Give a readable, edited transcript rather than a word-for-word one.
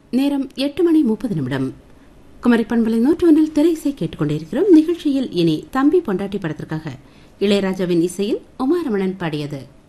நேரம் 8:30 குமரி பண்பலை 101 திரை இசை கேட்டுக்கொண்டிருக்கிறோம். நிகழ்ச்சியில் இனி தம்பி பொண்டாட்டி படத்திற்காக இளையராஜாவின் இசையில் உமாரமணன் பாடியது.